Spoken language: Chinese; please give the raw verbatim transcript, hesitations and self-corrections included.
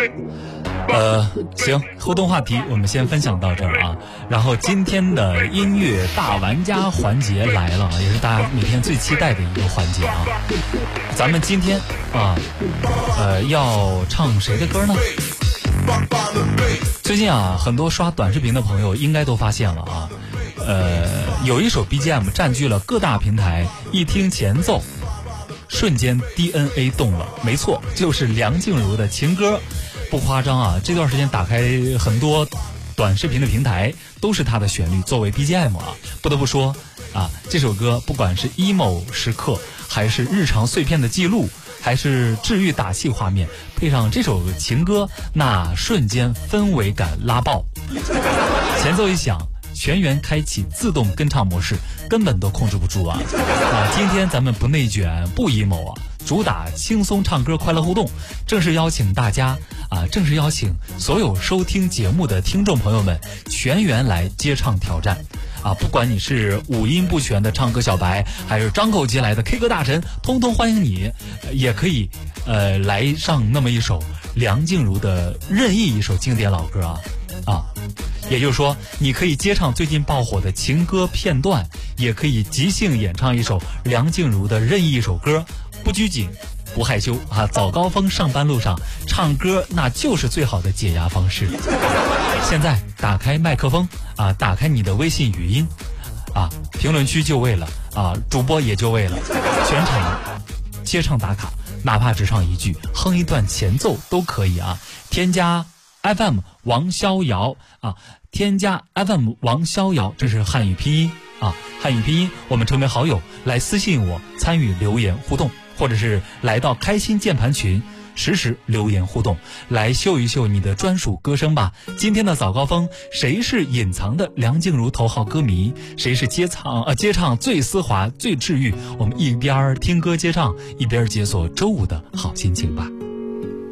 呃，行，互动话题我们先分享到这儿啊。然后今天的音乐大玩家环节来了，也是大家每天最期待的一个环节啊。咱们今天啊，呃，要唱谁的歌呢？最近啊，很多刷短视频的朋友应该都发现了啊，呃，有一首 B G M 占据了各大平台，一听前奏，瞬间 D N A 动了。没错，就是梁静茹的情歌。不夸张啊，这段时间打开很多短视频的平台，都是它的旋律作为 B G M 啊。不得不说啊，这首歌不管是 emo 时刻，还是日常碎片的记录，还是治愈打气画面，配上这首情歌，那瞬间氛围感拉爆。前奏一响，全员开启自动跟唱模式，根本都控制不住啊！啊，今天咱们不内卷，不 emo 啊，主打轻松唱歌，快乐互动。正式邀请大家啊，正式邀请所有收听节目的听众朋友们，全员来接唱挑战。啊，不管你是五音不全的唱歌小白，还是张口结来的 K 歌大神，通通欢迎你。也可以，呃，来上那么一首梁静茹的任意一首经典老歌啊啊。也就是说，你可以接唱最近爆火的情歌片段，也可以即兴演唱一首梁静茹的任意一首歌，不拘谨，不害羞啊！早高峰上班路上唱歌，那就是最好的解压方式。现在打开麦克风啊，打开你的微信语音啊，评论区就位了啊，主播也就位了，全场接唱打卡，哪怕只唱一句，哼一段前奏都可以啊！添加 F M 王逍遥啊，添加 F M 王逍遥，这是汉语拼音啊，汉语拼音，我们成为好友，来私信我参与留言互动，或者是来到开心键盘群实时留言互动，来秀一秀你的专属歌声吧。今天的早高峰，谁是隐藏的梁静茹头号歌迷？谁是接唱呃接唱最丝滑最治愈？我们一边听歌接唱，一边解锁周五的好心情吧。